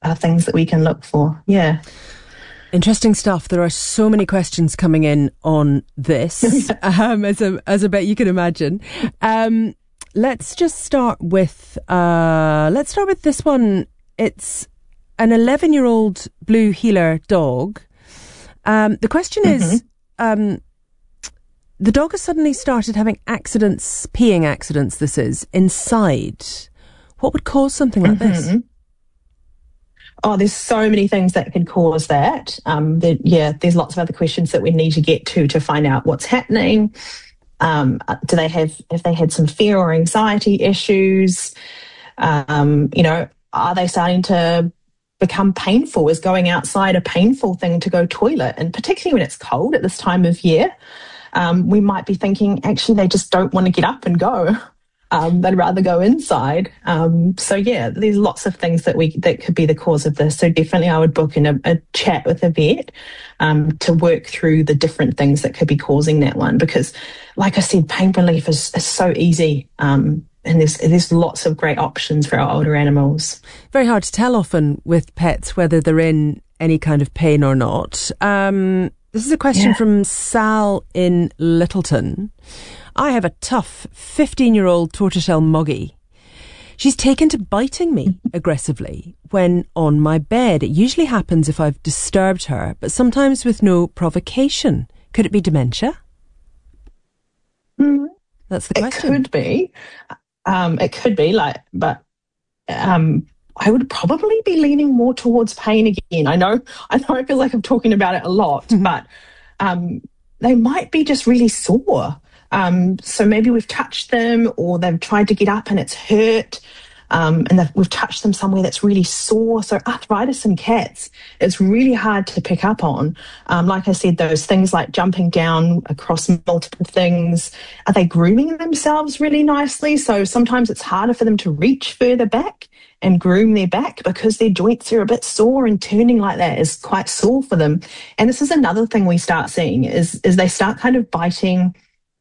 are things that we can look for. Yeah. Interesting stuff. There are so many questions coming in on this, as I bet you can imagine. Let's just start with this one. It's an 11-year-old blue heeler dog. The question is, the dog has suddenly started having peeing accidents, inside. What would cause something like this? Oh, there's so many things that can cause that. There's lots of other questions that we need to get to find out what's happening. Have they had some fear or anxiety issues? Are they starting to become painful? Is going outside a painful thing to go toilet? And particularly when it's cold at this time of year, we might be thinking, actually, they just don't want to get up and go. They'd rather go inside. There's lots of things that could be the cause of this. So definitely I would book in a chat with a vet to work through the different things that could be causing that one. Because, like I said, pain relief is so easy. And there's lots of great options for our older animals. Very hard to tell often with pets whether they're in any kind of pain or not. This is a question from Sal in Littleton. I have a tough 15-year-old tortoiseshell moggy. She's taken to biting me aggressively when on my bed. It usually happens if I've disturbed her, but sometimes with no provocation. Could it be dementia? That's the question. It could be. I would probably be leaning more towards pain again. I know I feel like I'm talking about it a lot, but they might be just really sore. So maybe we've touched them or they've tried to get up and it's hurt, and we've touched them somewhere that's really sore. So arthritis in cats, it's really hard to pick up on. Like I said, those things like jumping down across multiple things. Are they grooming themselves really nicely? So sometimes it's harder for them to reach further back and groom their back because their joints are a bit sore, and turning like that is quite sore for them. And this is another thing we start seeing is they start kind of biting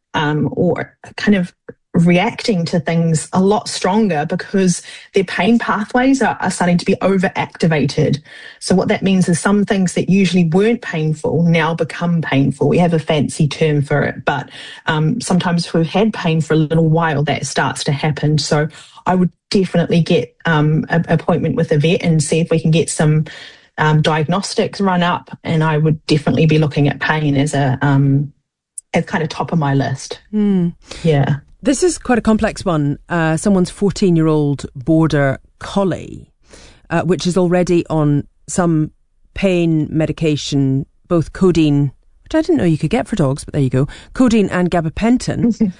or kind of reacting to things a lot stronger because their pain pathways are starting to be overactivated. So what that means is some things that usually weren't painful now become painful. We have a fancy term for it, but sometimes if we've had pain for a little while, that starts to happen. So I would definitely get an appointment with a vet and see if we can get some diagnostics run up, and I would definitely be looking at pain as kind of top of my list. Yeah. This is quite a complex one. Someone's 14-year-old border collie, which is already on some pain medication, both codeine, which I didn't know you could get for dogs, but there you go, codeine and gabapentin.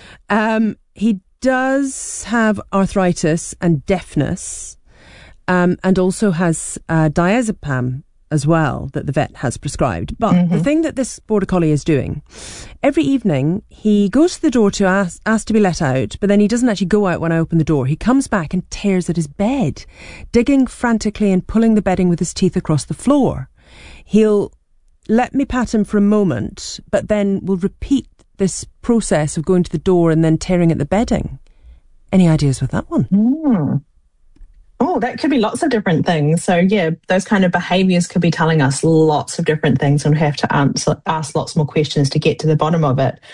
He does have arthritis and deafness, and also has diazepam as well that the vet has prescribed. But the thing that this border collie is doing, every evening he goes to the door to ask to be let out, but then he doesn't actually go out when I open the door. He comes back and tears at his bed, digging frantically and pulling the bedding with his teeth across the floor. He'll let me pat him for a moment, but then will repeat this process of going to the door and then tearing at the bedding. Any ideas with that one? Oh, that could be lots of different things. So, yeah, those kind of behaviours could be telling us lots of different things, and we have to ask lots more questions to get to the bottom of it.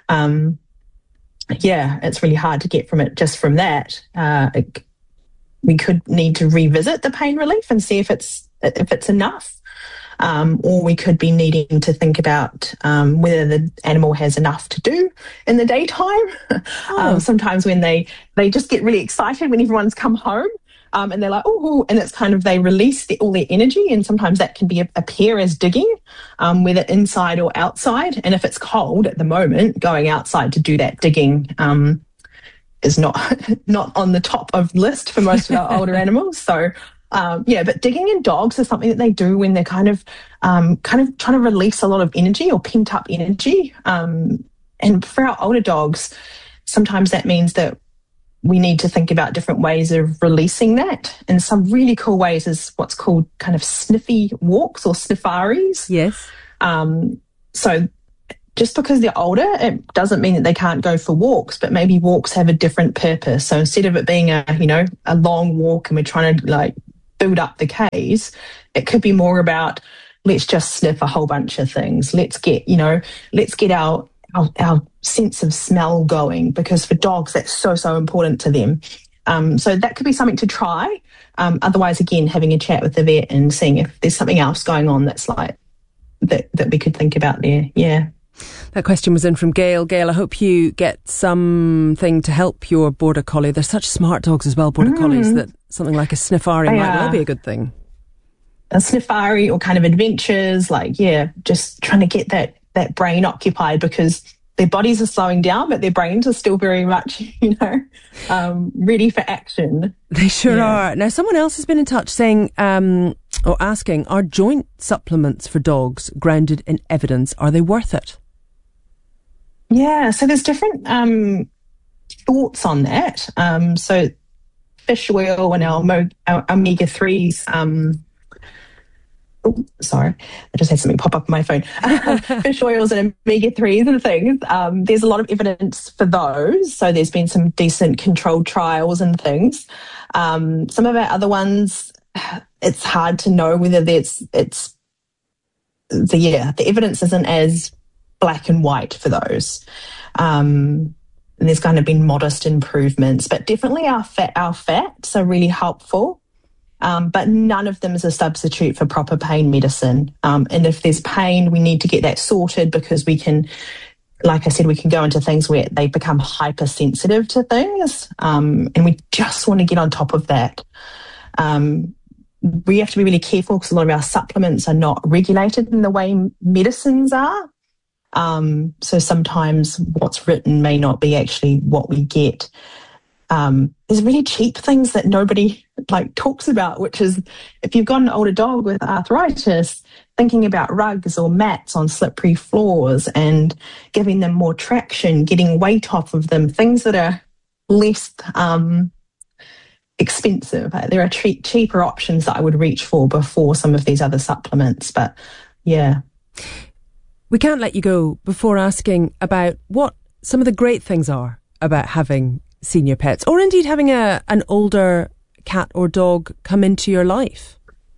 It's really hard to get from that. We could need to revisit the pain relief and see if it's enough. Or we could be needing to think about whether the animal has enough to do in the daytime. Sometimes when they just get really excited when everyone's come home, and they're like, oh, and it's kind of they release all their energy, and sometimes that can appear as digging, whether inside or outside. And if it's cold at the moment, going outside to do that digging is not on the top of the list for most of our older animals. So, but digging in dogs is something that they do when they're kind of trying to release a lot of energy or pent up energy. And for our older dogs, sometimes that means that we need to think about different ways of releasing that. And some really cool ways is what's called kind of sniffy walks or sniffaries. Yes. So just because they're older, it doesn't mean that they can't go for walks, but maybe walks have a different purpose. So instead of it being a long walk and we're trying to like build up the Ks. It could be more about, let's just sniff a whole bunch of things. Let's get our sense of smell going, because for dogs, that's so, so important to them. So that could be something to try. Otherwise, again, having a chat with the vet and seeing if there's something else going on that's like that we could think about there. Yeah. That question was in from Gail. Gail, I hope you get something to help your Border Collie. They're such smart dogs as well, Border Collies, that something like a Sniffari might well be a good thing. A Sniffari or kind of adventures, just trying to get that brain occupied, because their bodies are slowing down, but their brains are still very much, ready for action. They sure are. Now, someone else has been in touch saying, or asking, are joint supplements for dogs grounded in evidence? Are they worth it? Yeah, so there's different thoughts on that. So fish oil and our omega-3s, sorry, I just had something pop up on my phone. Fish oils and omega-3s and things. There's a lot of evidence for those. So there's been some decent controlled trials and things. Some of our other ones, it's hard to know whether the evidence isn't as black and white for those. And there's kind of been modest improvements, but definitely our fats are really helpful. But none of them is a substitute for proper pain medicine. And if there's pain, we need to get that sorted, because we can, like I said, we can go into things where they become hypersensitive to things. And we just want to get on top of that. We have to be really careful, because a lot of our supplements are not regulated in the way medicines are. So sometimes what's written may not be actually what we get. There's really cheap things that nobody talks about, which is, if you've got an older dog with arthritis, thinking about rugs or mats on slippery floors and giving them more traction, getting weight off of them, things that are less expensive. There are cheaper options that I would reach for before some of these other supplements. But yeah. We can't let you go before asking about what some of the great things are about having senior pets, or indeed having an older cat or dog come into your life.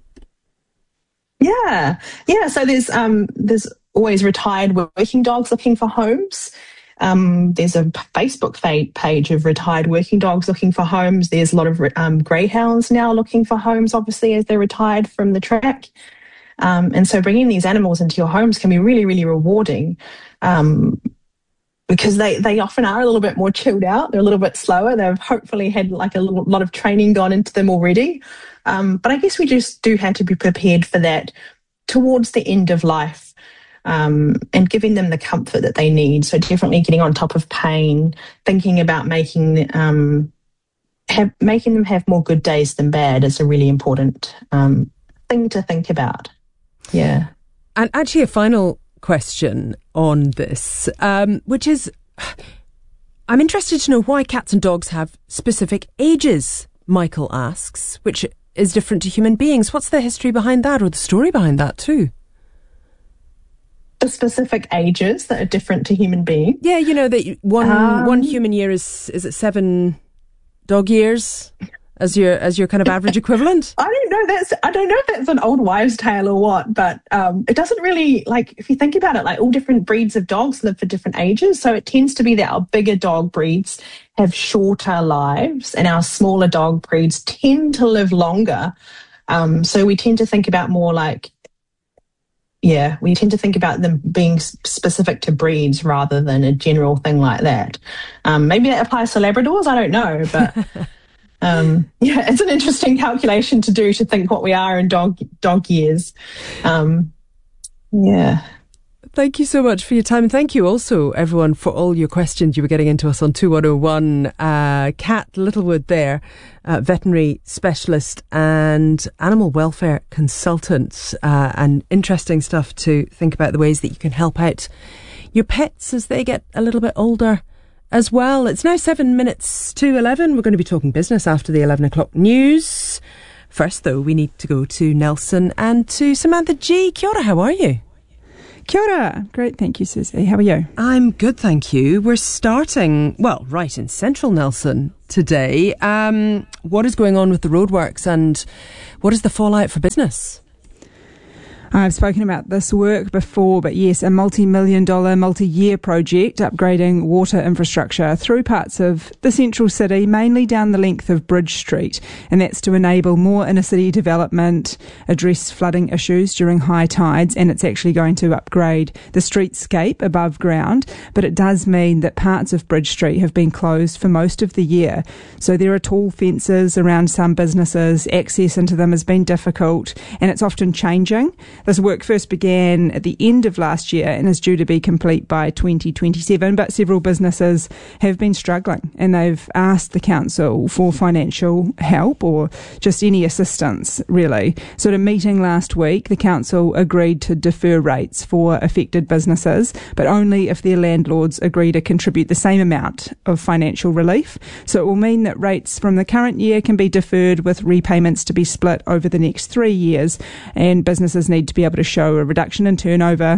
Yeah. So there's always retired working dogs looking for homes. There's a Facebook page of retired working dogs looking for homes. There's a lot of greyhounds now looking for homes, obviously, as they're retired from the track. And so bringing these animals into your homes can be really, really rewarding, because they often are a little bit more chilled out. They're a little bit slower. They've hopefully had a lot of training gone into them already. But I guess we just do have to be prepared for that towards the end of life, and giving them the comfort that they need. So definitely getting on top of pain, thinking about making them have more good days than bad is a really important thing to think about. Yeah. And actually a final question on this, which is, I'm interested to know why cats and dogs have specific ages, Michael asks, which is different to human beings. What's the history behind that, or the story behind that too? The specific ages that are different to human beings? Yeah, that one human year is it 7 dog years? As your kind of average equivalent? I don't know if that's an old wives' tale or what, but it doesn't really, if you think about it, all different breeds of dogs live for different ages. So it tends to be that our bigger dog breeds have shorter lives, and our smaller dog breeds tend to live longer. So we tend to think about more we tend to think about them being specific to breeds rather than a general thing like that. Maybe that applies to Labradors, I don't know, but... it's an interesting calculation to do, to think what we are in dog years. Thank you so much for your time. And thank you also, everyone, for all your questions you were getting into us on 2101. Kat Littlewood there, veterinary specialist and animal welfare consultant, and interesting stuff to think about, the ways that you can help out your pets as they get a little bit older as well. It's now 7 minutes to 11. We're going to be talking business after the 11 o'clock news. First, though, we need to go to Nelson and to Samantha G. Kia ora, how are you? Kia ora. Great, thank you, Susie. How are you? I'm good, thank you. We're starting, well, right in central Nelson today. What is going on with the roadworks and what is the fallout for business? I've spoken about this work before, but yes, a multi-million-dollar, multi-year project upgrading water infrastructure through parts of the central city, mainly down the length of Bridge Street. And that's to enable more inner-city development, address flooding issues during high tides, and it's actually going to upgrade the streetscape above ground. But it does mean that parts of Bridge Street have been closed for most of the year. So there are tall fences around some businesses, access into them has been difficult, and it's often changing. This work first began at the end of last year and is due to be complete by 2027, but several businesses have been struggling and they've asked the council for financial help or just any assistance, really. So at a meeting last week, the council agreed to defer rates for affected businesses, but only if their landlords agree to contribute the same amount of financial relief. So it will mean that rates from the current year can be deferred with repayments to be split over the next 3 years, and businesses need to be able to show a reduction in turnover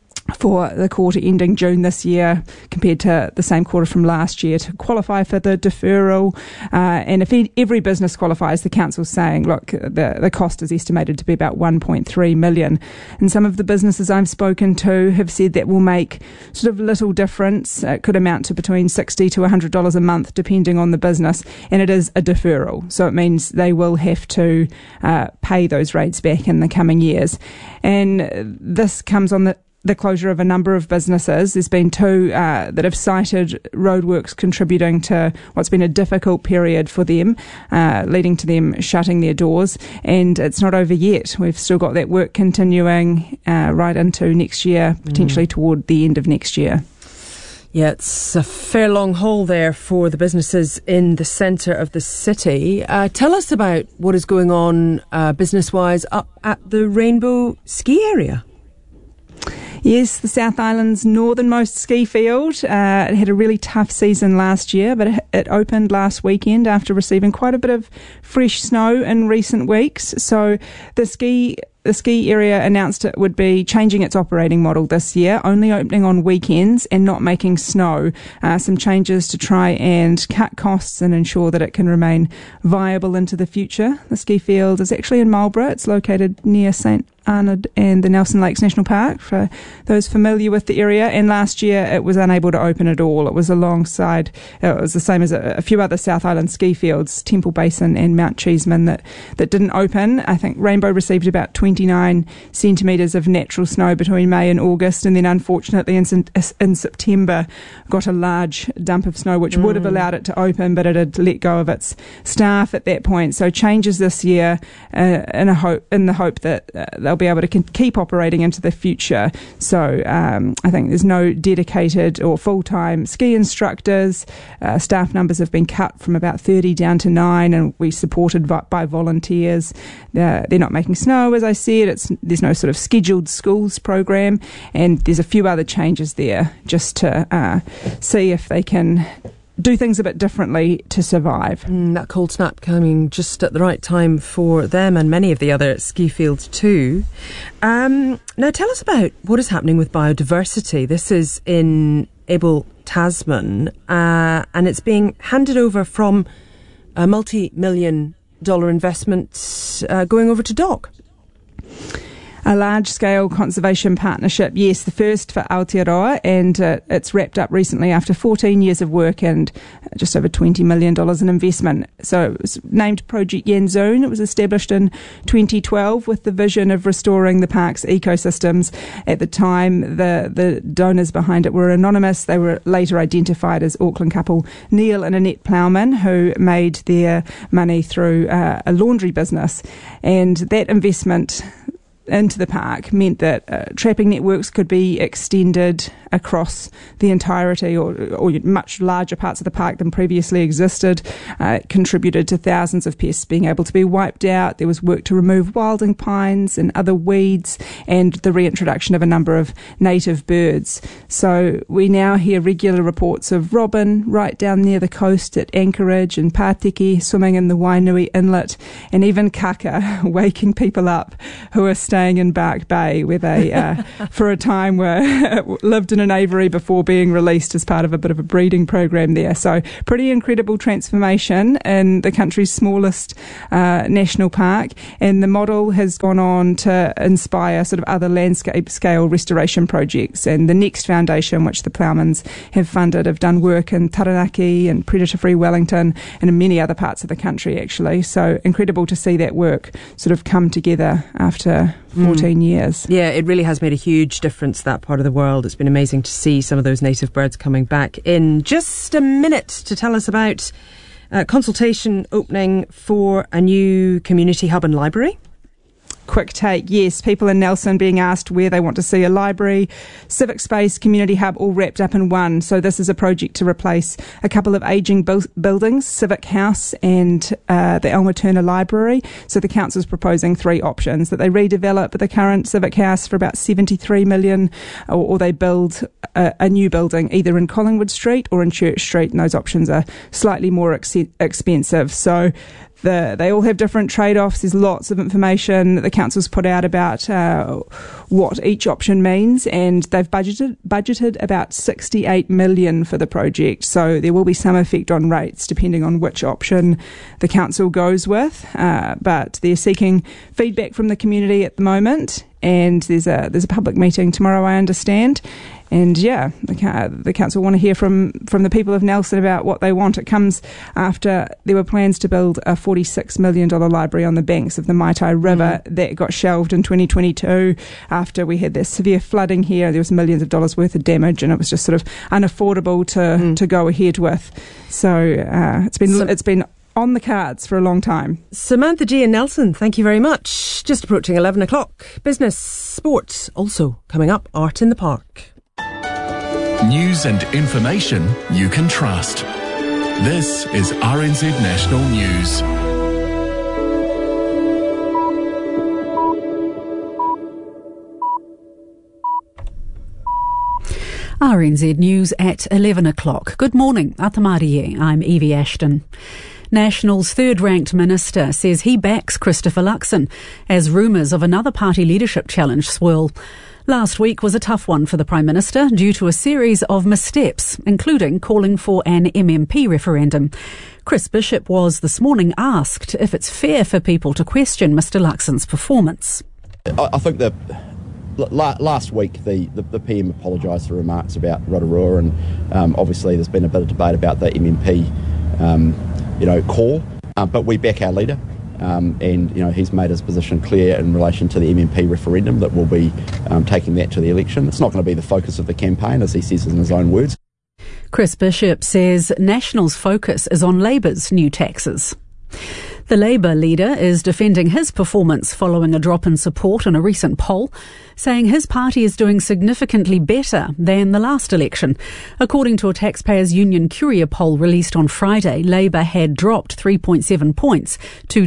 for the quarter ending June this year compared to the same quarter from last year to qualify for the deferral. And if every business qualifies, the council's saying, look, the cost is estimated to be about $1.3 million. And some of the businesses I've spoken to have said that will make sort of little difference. It could amount to between $60 to $100 a month, depending on the business. And it is a deferral. So it means they will have to pay those rates back in the coming years. And this comes on the closure of a number of businesses. There's been two that have cited roadworks contributing to what's been a difficult period for them, leading to them shutting their doors. And it's not over yet. We've still got that work continuing right into next year, potentially toward the end of next year. Yeah, it's a fair long haul there for the businesses in the centre of the city. Tell us about what is going on business-wise up at the Rainbow ski area. Yes, the South Island's northernmost ski field. It had a really tough season last year, but it opened last weekend after receiving quite a bit of fresh snow in recent weeks. So the ski area announced it would be changing its operating model this year, only opening on weekends and not making snow. Some changes to try and cut costs and ensure that it can remain viable into the future. The ski field is actually in Marlborough. It's located near St Arnaud and the Nelson Lakes National Park, for those familiar with the area. And last year it was unable to open at all. It was alongside, it was the same as a few other South Island ski fields, Temple Basin and Mount Cheeseman, that didn't open. I think Rainbow received about 29 centimetres of natural snow between May and August, and then unfortunately in September got a large dump of snow which would have allowed it to open, but it had let go of its staff at that point. So changes this year in the hope that they'll be able to keep operating into the future. So I think there's no dedicated or full-time ski instructors. Staff numbers have been cut from about 30 down to 9, and we supported by volunteers. They're not making snow, as I said. There's no sort of scheduled schools program, and there's a few other changes there just to see if they can do things a bit differently to survive. That cold snap coming just at the right time for them and many of the other ski fields too. Now tell us about what is happening with biodiversity. This is in Abel Tasman, and it's being handed over from a multi-million-dollar investment going over to DOC. A large-scale conservation partnership, yes, the first for Aotearoa, and it's wrapped up recently after 14 years of work and just over $20 million in investment. So it was named Project Yanzoon. It was established in 2012 with the vision of restoring the park's ecosystems. At the time, the donors behind it were anonymous. They were later identified as Auckland couple Neil and Annette Plowman, who made their money through a laundry business. And that investment into the park meant that trapping networks could be extended across the entirety or much larger parts of the park than previously existed. It contributed to thousands of pests being able to be wiped out. There was work to remove wilding pines and other weeds, and the reintroduction of a number of native birds. So we now hear regular reports of robin right down near the coast at Anchorage and Pātiki, swimming in the Wainui Inlet, and even kaka waking people up who are staying staying in Bark Bay, where they, for a time, lived in an aviary before being released as part of a bit of a breeding program there. So pretty incredible transformation in the country's smallest national park, and the model has gone on to inspire sort of other landscape scale restoration projects. And the Next Foundation, which the Plowmans have funded, have done work in Taranaki and predator-free Wellington and in many other parts of the country, actually. So incredible to see that work sort of come together after 14 years. Yeah, it really has made a huge difference, that part of the world. It's been amazing to see some of those native birds coming back. In just a minute to tell us about consultation opening for a new community hub and library. Quick take, yes, people in Nelson being asked where they want to see a library, civic space, community hub, all wrapped up in one. So this is a project to replace a couple of ageing buildings, Civic House and the Elmer Turner Library. So the council's proposing 3 options: that they redevelop the current Civic House for about $73 million, or they build a new building either in Collingwood Street or in Church Street, and those options are slightly more expensive. So they all have different trade-offs. There's lots of information that the council's put out about what each option means, and they've budgeted about $68 million for the project. So there will be some effect on rates depending on which option the council goes with. But they're seeking feedback from the community at the moment, and there's a public meeting tomorrow, I understand. And yeah, the council want to hear from the people of Nelson about what they want. It comes after there were plans to build a $46 million library on the banks of the Maitai River that got shelved in 2022 after we had this severe flooding here. There was millions of dollars worth of damage, and it was just sort of unaffordable to go ahead with. So it's been on the cards for a long time. Samantha G in Nelson, thank you very much. Just approaching 11 o'clock. Business, sports, also coming up, Art in the Park. News and information you can trust. This is RNZ National News. RNZ News at 11 o'clock. Good morning. Atamari, I'm Evie Ashton. National's third-ranked minister says he backs Christopher Luxon as rumours of another party leadership challenge swirl. Last week was a tough one for the Prime Minister due to a series of missteps, including calling for an MMP referendum. Chris Bishop was this morning asked if it's fair for people to question Mr Luxon's performance. I think that last week the PM apologised for remarks about Rotorua, and obviously there's been a bit of debate about the MMP call, but we back our leader. And he's made his position clear in relation to the MMP referendum, that we'll be taking that to the election. It's not going to be the focus of the campaign, as he says in his own words. Chris Bishop says National's focus is on Labour's new taxes. The Labour leader is defending his performance following a drop in support in a recent poll, saying his party is doing significantly better than the last election. According to a Taxpayers Union Courier poll released on Friday, Labour had dropped 3.7 points to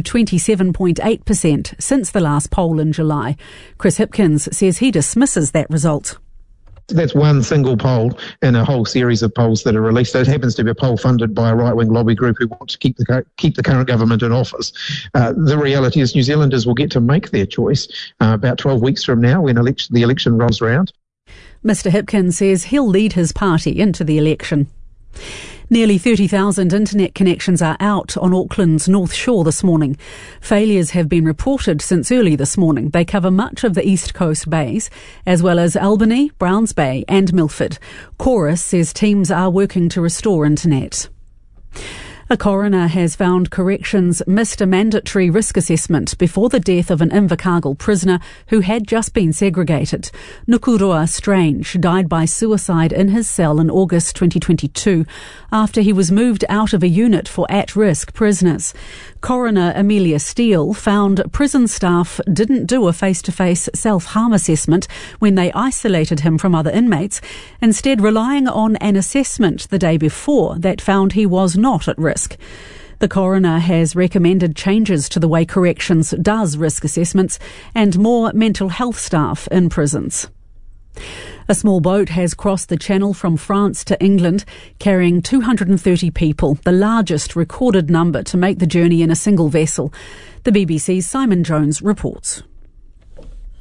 27.8% since the last poll in July. Chris Hipkins says he dismisses that result. That's one single poll in a whole series of polls that are released. It happens to be a poll funded by a right-wing lobby group who want to keep the current government in office. The reality is New Zealanders will get to make their choice about 12 weeks from now when the election rolls around. Mr Hipkins says he'll lead his party into the election. Nearly 30,000 internet connections are out on Auckland's North Shore this morning. Failures have been reported since early this morning. They cover much of the East Coast bays, as well as Albany, Browns Bay and Milford. Chorus says teams are working to restore internet. A coroner has found corrections missed a mandatory risk assessment before the death of an Invercargill prisoner who had just been segregated. Nukuroa Strange died by suicide in his cell in August 2022 after he was moved out of a unit for at-risk prisoners. Coroner Amelia Steele found prison staff didn't do a face-to-face self-harm assessment when they isolated him from other inmates, instead relying on an assessment the day before that found he was not at risk. The coroner has recommended changes to the way corrections does risk assessments and more mental health staff in prisons. A small boat has crossed the channel from France to England, carrying 230 people, the largest recorded number to make the journey in a single vessel. The BBC's Simon Jones reports.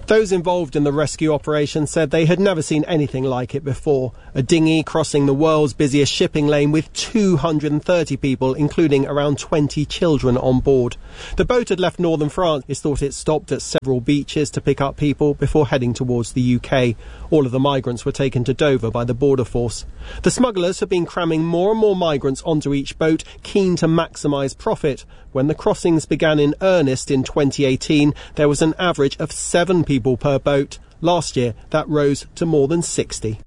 Those involved in the rescue operation said they had never seen anything like it before. A dinghy crossing the world's busiest shipping lane with 230 people, including around 20 children on board. The boat had left northern France. It's thought it stopped at several beaches to pick up people before heading towards the UK. All of the migrants were taken to Dover by the border force. The smugglers have been cramming more and more migrants onto each boat, keen to maximise profit. When the crossings began in earnest in 2018, there was an average of 7 people per boat. Last year, that rose to more than 60.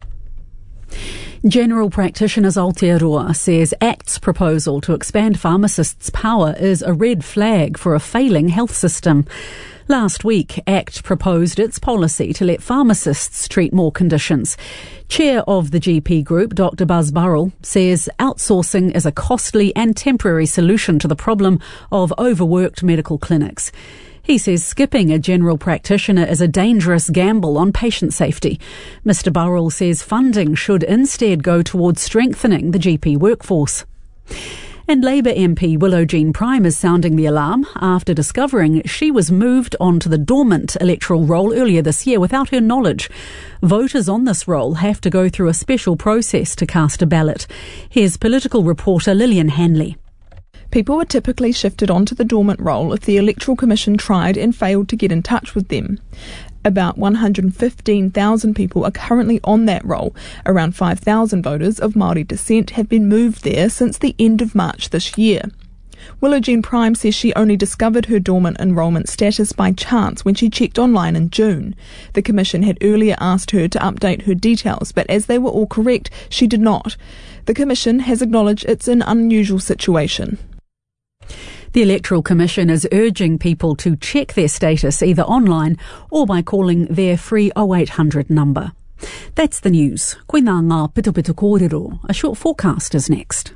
General practitioner Aotearoa says ACT's proposal to expand pharmacists' power is a red flag for a failing health system. Last week, ACT proposed its policy to let pharmacists treat more conditions. Chair of the GP group, Dr Buzz Burrell, says outsourcing is a costly and temporary solution to the problem of overworked medical clinics. He says skipping a general practitioner is a dangerous gamble on patient safety. Mr Burrell says funding should instead go towards strengthening the GP workforce. And Labour MP Willow Jean Prime is sounding the alarm after discovering she was moved onto the dormant electoral roll earlier this year without her knowledge. Voters on this roll have to go through a special process to cast a ballot. Here's political reporter Lillian Hanley. People were typically shifted onto the dormant roll if the Electoral Commission tried and failed to get in touch with them. About 115,000 people are currently on that roll. Around 5,000 voters of Māori descent have been moved there since the end of March this year. Willow Jean Prime says she only discovered her dormant enrolment status by chance when she checked online in June. The Commission had earlier asked her to update her details, but as they were all correct, she did not. The Commission has acknowledged it's an unusual situation. The Electoral Commission is urging people to check their status either online or by calling their free 0800 number. That's the news. Koina ngā pito kōrero. A short forecast is next.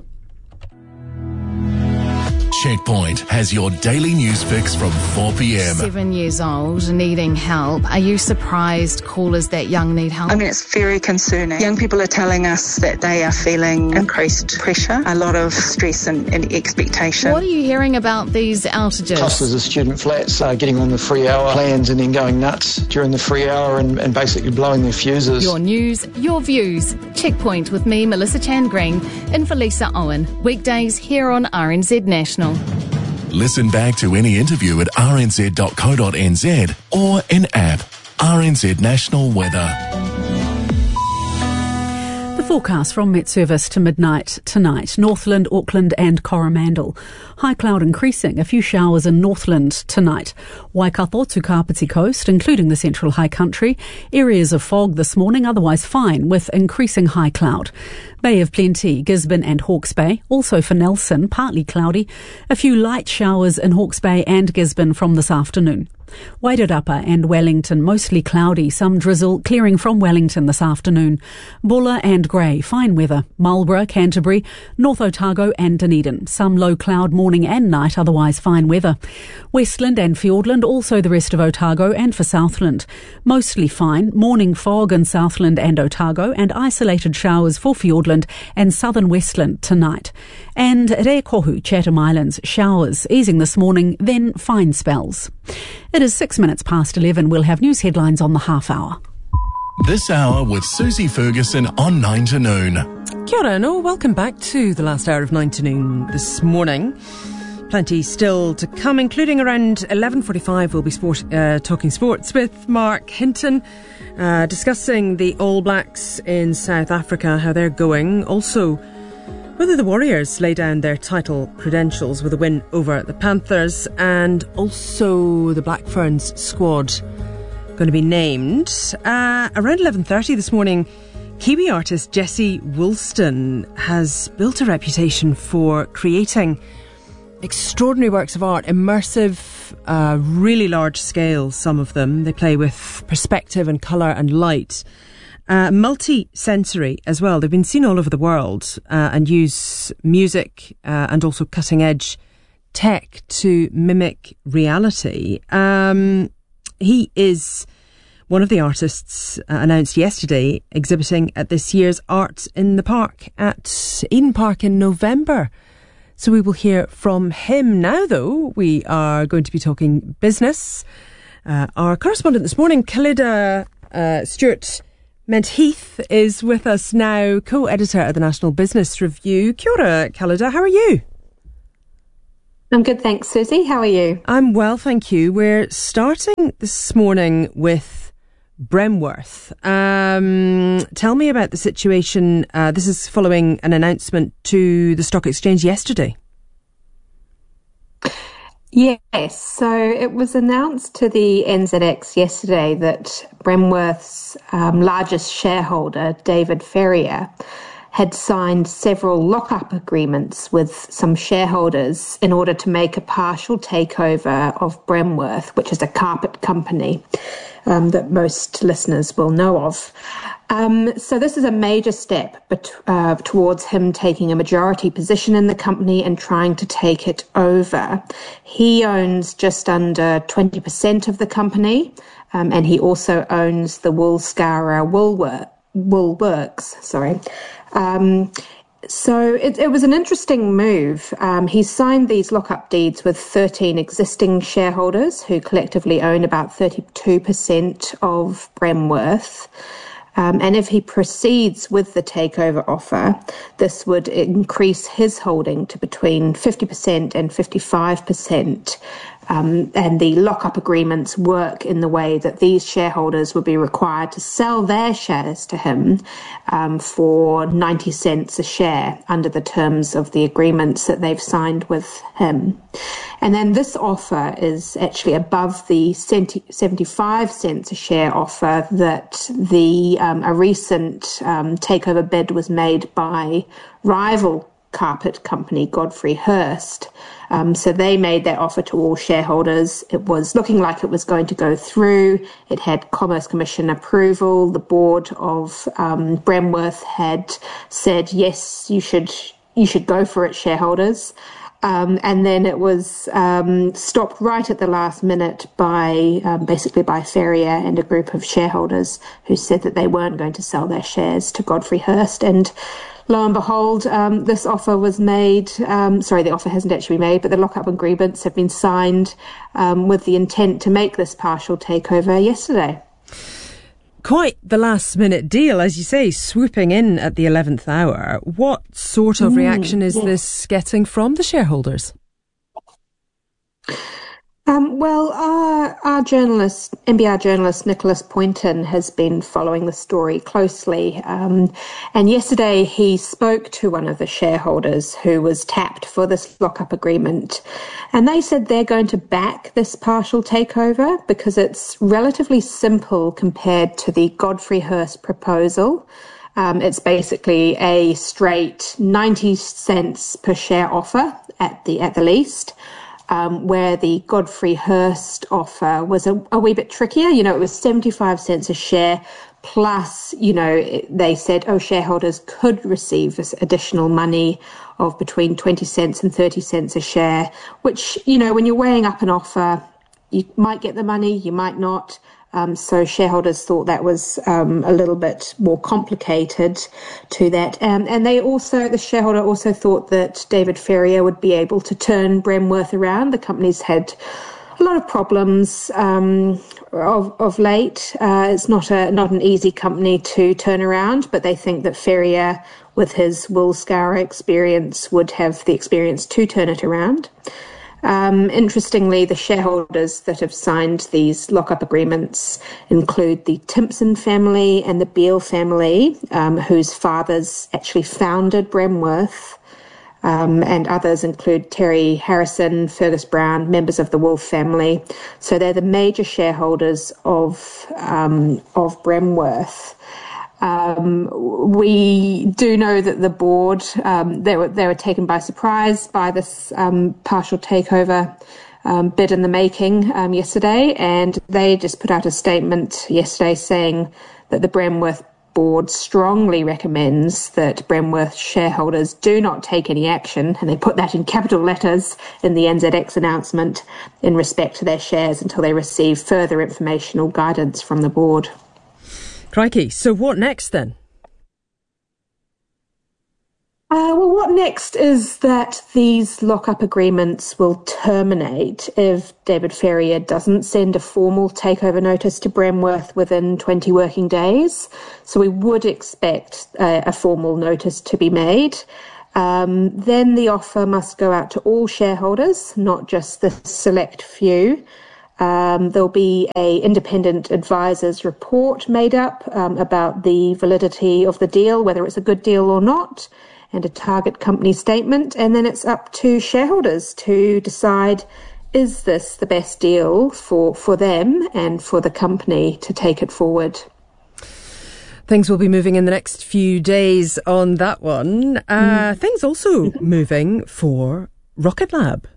Checkpoint has your daily news fix from 4 p.m. 7 years old, needing help. Are you surprised callers that young need help? I mean, it's very concerning. Young people are telling us that they are feeling increased pressure, a lot of stress and expectation. What are you hearing about these outages? Clusters of student flats are getting on the free hour plans and then going nuts during the free hour and basically blowing their fuses. Your news, your views. Checkpoint with me, Melissa Chan Green, and for Lisa Owen. Weekdays here on RNZ National. Listen back to any interview at rnz.co.nz or in app RNZ National Weather. The forecast from Met Service to midnight tonight. Northland, Auckland and Coromandel. High cloud increasing. A few showers in Northland tonight. Waikato to Kapiti Coast, including the Central High Country. Areas of fog this morning, otherwise fine, with increasing high cloud. Bay of Plenty, Gisborne and Hawke's Bay. Also for Nelson, partly cloudy. A few light showers in Hawke's Bay and Gisborne from this afternoon. Wairarapa and Wellington, mostly cloudy, some drizzle clearing from Wellington this afternoon. Bulla and Grey, fine weather. Marlborough, Canterbury, North Otago and Dunedin, some low cloud morning and night, otherwise fine weather. Westland and Fiordland, also the rest of Otago and for Southland. Mostly fine, morning fog in Southland and Otago and isolated showers for Fiordland and southern Westland tonight. And Rekohu, Chatham Islands, showers easing this morning, then fine spells. It is 6 minutes past 11. We'll have news headlines on the half hour. This hour with Susie Ferguson on 9 to noon. Kia ora, no, welcome back to the last hour of 9 to noon this morning. Plenty still to come, including around 11:45 we'll be talking sports with Mark Hinton, discussing the All Blacks in South Africa, how they're going. Also, whether the Warriors lay down their title credentials with a win over the Panthers, and also the Black Ferns squad going to be named. Around 11:30 this morning, Kiwi artist Jessie Woolston has built a reputation for creating extraordinary works of art, immersive, really large scale, some of them. They play with perspective and colour and light. Multi-sensory as well. They've been seen all over the world and use music and also cutting-edge tech to mimic reality. He is one of the artists announced yesterday exhibiting at this year's Art in the Park at Eden Park in November. So we will hear from him now, though. We are going to be talking business Our correspondent this morning, Khalida Stewart Menteith, is with us now, co-editor at the National Business Review. Kia ora, Khalida, how are you? I'm good, thanks, Susie. How are you? I'm well, thank you. We're starting this morning with Bremworth. Tell me about the situation. This is following an announcement to the stock exchange yesterday. Yes, so it was announced to the NZX yesterday that Bremworth's largest shareholder, David Ferrier, had signed several lock-up agreements with some shareholders in order to make a partial takeover of Bremworth, which is a carpet company that most listeners will know of. So this is a major step towards him taking a majority position in the company and trying to take it over. He owns just under 20% of the company, and he also owns the Woolscourer Woolworks. So it was an interesting move. He signed these lock-up deeds with 13 existing shareholders who collectively own about 32% of Bremworth. And if he proceeds with the takeover offer, this would increase his holding to between 50% and 55%. And the lock-up agreements work in the way that these shareholders would be required to sell their shares to him for 90 cents a share under the terms of the agreements that they've signed with him. And then this offer is actually above the 75 cents a share offer that a recent takeover bid was made by rival carpet company Godfrey Hirst. So they made that offer to all shareholders. It was looking like it was going to go through. It had Commerce Commission approval. The board of Bremworth had said, yes, you should go for it, shareholders. And then it was stopped right at the last minute by Ferrier and a group of shareholders who said that they weren't going to sell their shares to Godfrey Hirst. And lo and behold, this offer was made. The offer hasn't actually been made, but the lock-up agreements have been signed with the intent to make this partial takeover yesterday. Quite the last-minute deal, as you say, swooping in at the 11th hour. What sort of reaction is this getting from the shareholders? Our journalist, NBR journalist Nicholas Poynton, has been following the story closely. And yesterday he spoke to one of the shareholders who was tapped for this lock-up agreement. And they said they're going to back this partial takeover because it's relatively simple compared to the Godfrey Hirst proposal. It's basically a straight 90 cents per share offer at the least. Where the Godfrey Hirst offer was a wee bit trickier. It was 75 cents a share plus, they said, shareholders could receive this additional money of between 20 cents and 30 cents a share, which, when you're weighing up an offer, you might get the money, you might not. So shareholders thought that was a little bit more complicated to that. And the shareholder also thought that David Ferrier would be able to turn Bremworth around. The company's had a lot of problems of late. It's not an easy company to turn around, but they think that Ferrier, with his Woolscourer experience, would have the experience to turn it around. Interestingly, the shareholders that have signed these lock-up agreements include the Timpson family and the Beale family, whose fathers actually founded Bremworth, and others include Terry Harrison, Fergus Brown, members of the Wolf family. So they're the major shareholders of Bremworth. We do know that the board, they were taken by surprise by this partial takeover bid in the making yesterday, and they just put out a statement yesterday saying that the Bremworth board strongly recommends that Bremworth shareholders do not take any action, and they put that in capital letters in the NZX announcement, in respect to their shares until they receive further information or guidance from the board. Crikey. So what next then? Well, what next is that these lock-up agreements will terminate if David Ferrier doesn't send a formal takeover notice to Bremworth within 20 working days. So we would expect a formal notice to be made. Then the offer must go out to all shareholders, not just the select few. There'll be an independent advisor's report made up about the validity of the deal, whether it's a good deal or not, and a target company statement. And then it's up to shareholders to decide, is this the best deal for them and for the company to take it forward? Things will be moving in the next few days on that one. Things also moving for Rocket Lab.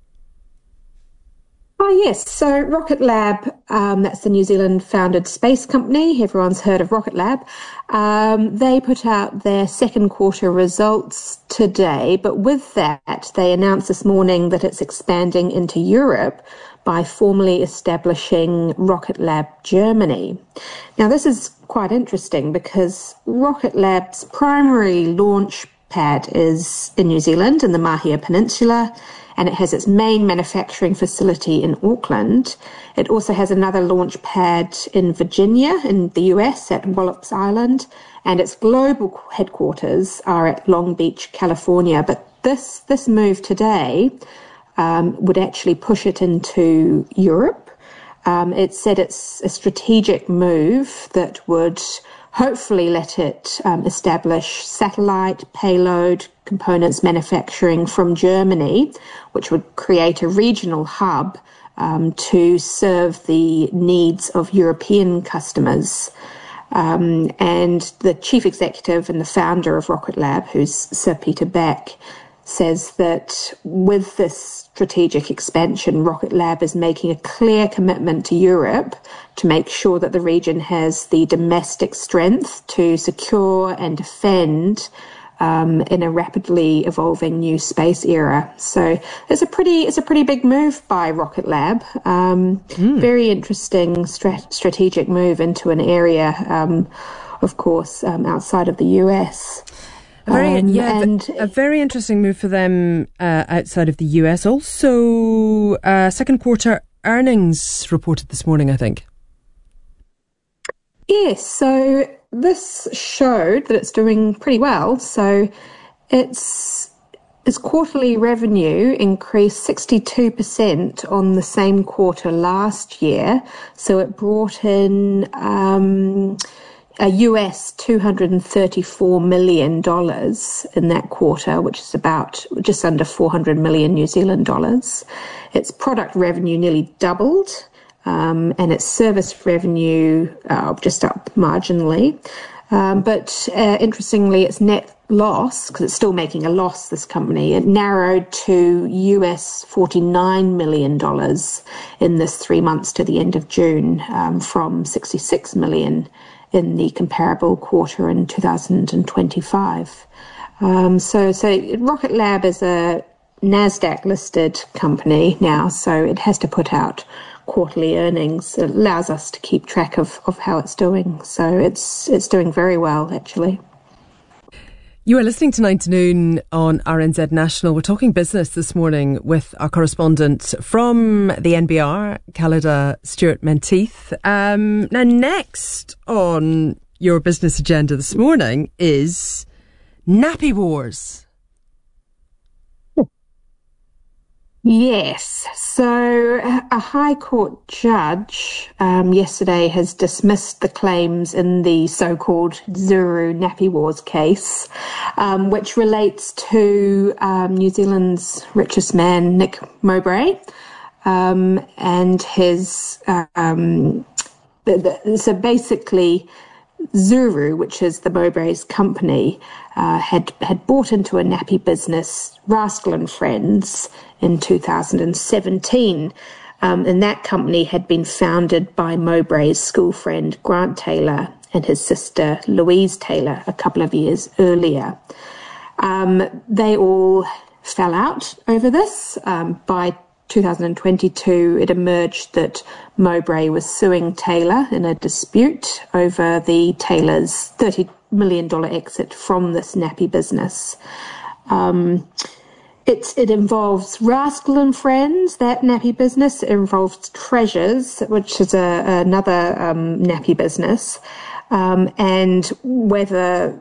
Oh, yes. So Rocket Lab, that's the New Zealand-founded space company. Everyone's heard of Rocket Lab. They put out their second quarter results today, but with that, they announced this morning that it's expanding into Europe by formally establishing Rocket Lab Germany. Now, this is quite interesting because Rocket Lab's primary launch pad is in New Zealand, in the Mahia Peninsula, and it has its main manufacturing facility in Auckland. It also has another launch pad in Virginia, in the US, at Wallops Island, and its global headquarters are at Long Beach, California. But this move today would actually push it into Europe. It said it's a strategic move that would hopefully let it establish satellite, payload, components manufacturing from Germany, which would create a regional hub to serve the needs of European customers. And the chief executive and the founder of Rocket Lab, who's Sir Peter Beck, says that with this strategic expansion, Rocket Lab is making a clear commitment to Europe to make sure that the region has the domestic strength to secure and defend in a rapidly evolving new space era. So it's a pretty big move by Rocket Lab. Very interesting strategic move into an area, of course, outside of the US. A very interesting move for them outside of the US. Also, second quarter earnings reported this morning, I think. Yes, so this showed that it's doing pretty well. So its quarterly revenue increased 62% on the same quarter last year. So it brought in a US $234 million in that quarter, which is about just under 400 million New Zealand dollars. Its product revenue nearly doubled, and its service revenue just up marginally. But interestingly, its net loss, because it's still making a loss, this company, it narrowed to US $49 million in this 3 months to the end of June, from 66 million in the comparable quarter in 2025. So Rocket Lab is a NASDAQ-listed company now, so it has to put out quarterly earnings. It allows us to keep track of how it's doing. So it's doing very well, actually. You are listening to 9 to Noon on RNZ National. We're talking business this morning with our correspondent from the NBR, Callida Stewart-Menteith. Now, next on your business agenda this morning is Nappy Wars. Yes. So a High Court judge yesterday has dismissed the claims in the so-called Zuru Nappy Wars case, which relates to New Zealand's richest man, Nick Mowbray, and his... so basically, Zuru, which is the Mowbray's company, had bought into a nappy business, Rascal and Friends, in 2017. And that company had been founded by Mowbray's school friend Grant Taylor and his sister Louise Taylor a couple of years earlier. They all fell out over this. By 2022, it emerged that Mowbray was suing Taylor in a dispute over the Taylor's $30 million exit from this nappy business. It involves Rascal and Friends, that nappy business. It involves Treasures, which is another nappy business, and whether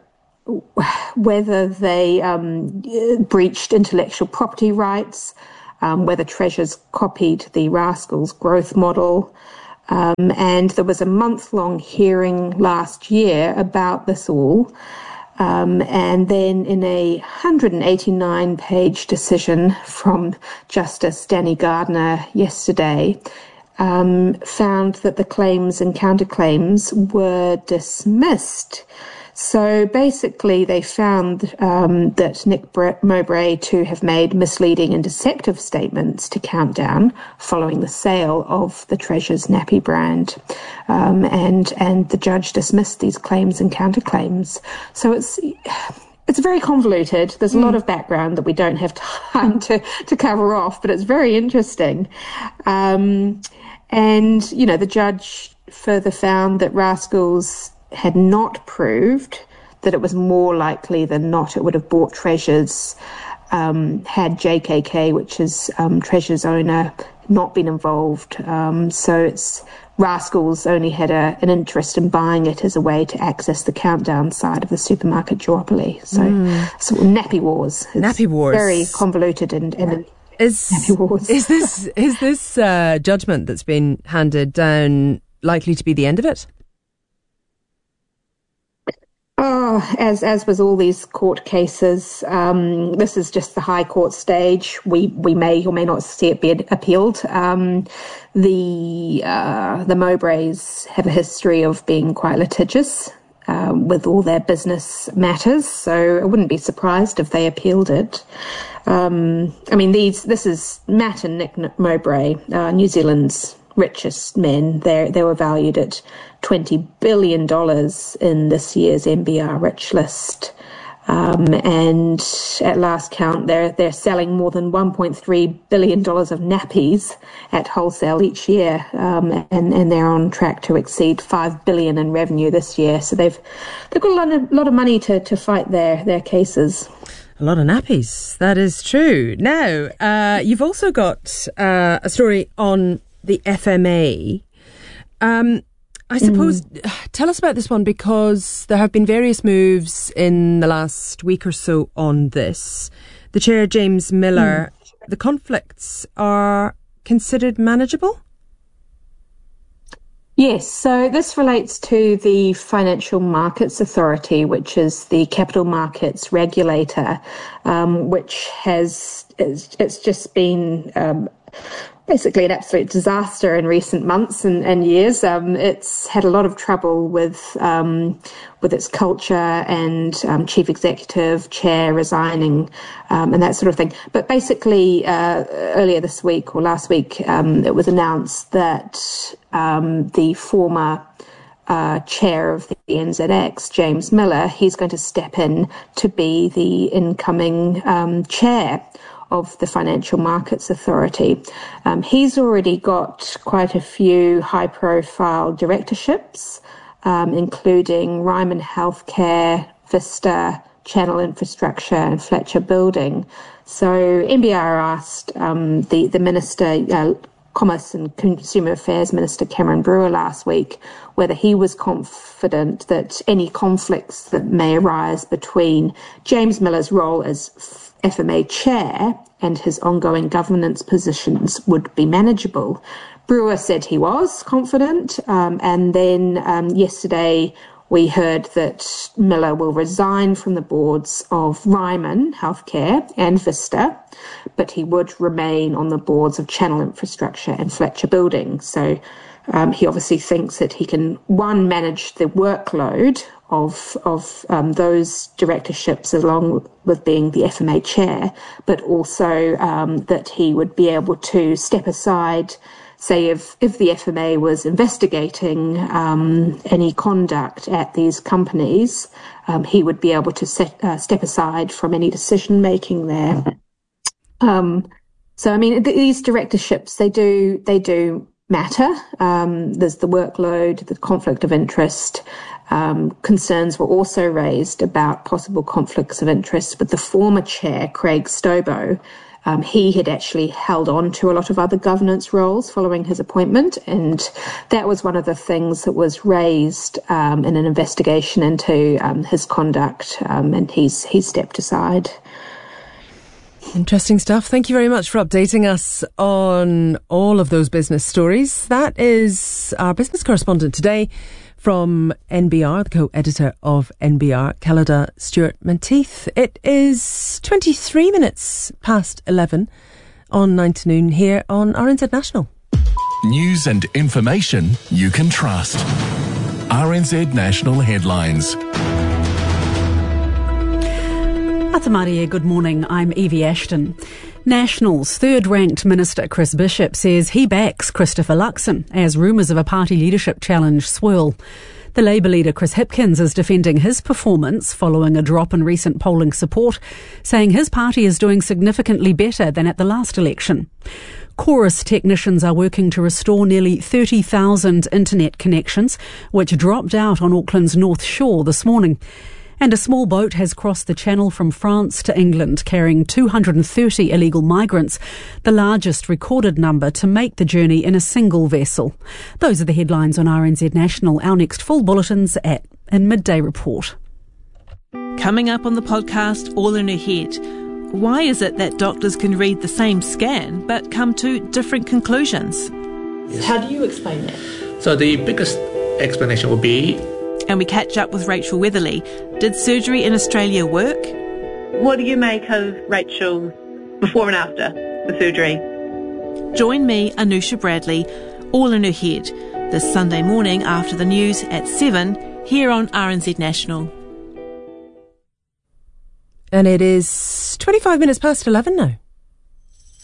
they breached intellectual property rights, whether Treasures copied the Rascals growth model. And there was a month-long hearing last year about this all. And then in a 189-page decision from Justice Danny Gardner yesterday, found that the claims and counterclaims were dismissed. So basically they found that Nick Mowbray to have made misleading and deceptive statements to Countdown following the sale of the Treasures nappy brand. And the judge dismissed these claims and counterclaims. So it's very convoluted. There's a lot of background that we don't have time to cover off, but it's very interesting. And, the judge further found that Rascals had not proved that it was more likely than not it would have bought Treasures had JKK, which is Treasures owner, not been involved. So it's Rascals only had an interest in buying it as a way to access the Countdown side of the supermarket duopoly. So sort of nappy wars. Nappy wars. Very convoluted and nappy wars. Is this judgment that's been handed down likely to be the end of it? Oh, as with all these court cases, this is just the High Court stage. We may or may not see it be appealed. The Mowbrays have a history of being quite litigious with all their business matters, so I wouldn't be surprised if they appealed it. This is Matt and Nick Mowbray, New Zealand's richest men. They were valued at $20 billion in this year's NBR Rich List. And at last count, they're selling more than $1.3 billion of nappies at wholesale each year. And they're on track to exceed $5 billion in revenue this year. So they've got a lot of money to fight their cases. A lot of nappies. That is true. Now, you've also got a story on the FMA. I suppose, tell us about this one, because there have been various moves in the last week or so on this. The chair, James Miller, the conflicts are considered manageable? Yes, so this relates to the Financial Markets Authority, which is the capital markets regulator, which it's just been basically an absolute disaster in recent months and years. It's had a lot of trouble with its culture and chief executive, chair resigning, and that sort of thing. But basically, earlier this week or last week, it was announced that the former chair of the NZX, James Miller, he's going to step in to be the incoming chair of the Financial Markets Authority. He's already got quite a few high-profile directorships, including Ryman Healthcare, Vista, Channel Infrastructure and Fletcher Building. So NBR asked the Minister, Commerce and Consumer Affairs Minister Cameron Brewer last week whether he was confident that any conflicts that may arise between James Miller's role as FMA chair and his ongoing governance positions would be manageable. Brewer said he was confident, and then yesterday we heard that Miller will resign from the boards of Ryman Healthcare and Vista, but he would remain on the boards of Channel Infrastructure and Fletcher Building. So he obviously thinks that he can, one, manage the workload of those directorships along with being the FMA chair, but also that he would be able to step aside, say if the FMA was investigating any conduct at these companies, he would be able to step aside from any decision making there. So I mean, these directorships, they do matter. There's the workload, the conflict of interest. Concerns were also raised about possible conflicts of interest with the former chair, Craig Stobo. He had actually held on to a lot of other governance roles following his appointment, and that was one of the things that was raised in an investigation into his conduct, and he's stepped aside. Interesting stuff. Thank you very much for updating us on all of those business stories. That is our business correspondent today from NBR, the co-editor of NBR, Calada Stewart-Menteith. It is 23 minutes past 11 on 9 to noon here on RNZ National. News and information you can trust. RNZ National Headlines. Atamarie, good morning. I'm Evie Ashton. National's third-ranked Minister Chris Bishop says he backs Christopher Luxon as rumours of a party leadership challenge swirl. The Labour leader Chris Hipkins is defending his performance following a drop in recent polling support, saying his party is doing significantly better than at the last election. Chorus technicians are working to restore nearly 30,000 internet connections, which dropped out on Auckland's North Shore this morning. And a small boat has crossed the channel from France to England, carrying 230 illegal migrants, the largest recorded number to make the journey in a single vessel. Those are the headlines on RNZ National. Our next full bulletins in Midday Report. Coming up on the podcast, All in Her Head. Why is it that doctors can read the same scan but come to different conclusions? Yes. How do you explain that? So the biggest explanation would be... And we catch up with Rachel Weatherly. Did surgery in Australia work? What do you make of Rachel's before and after the surgery? Join me, Anusha Bradley, All in Her Head, this Sunday morning after the news at 7 here on RNZ National. And it is 25 minutes past 11 now.